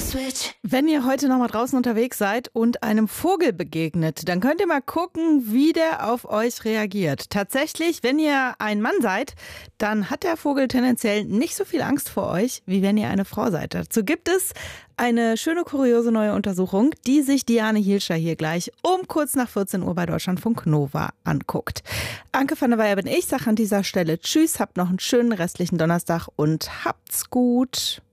Wenn ihr heute noch mal draußen unterwegs seid und einem Vogel begegnet, dann könnt ihr mal gucken, wie der auf euch reagiert. Tatsächlich, wenn ihr ein Mann seid, dann hat der Vogel tendenziell nicht so viel Angst vor euch, wie wenn ihr eine Frau seid. Dazu gibt es eine schöne, kuriose neue Untersuchung, die sich Diane Hielscher hier gleich um kurz nach 14 Uhr bei Deutschlandfunk Nova anguckt. Anke van der Weyer bin ich, sage an dieser Stelle Tschüss, habt noch einen schönen restlichen Donnerstag und habt's gut.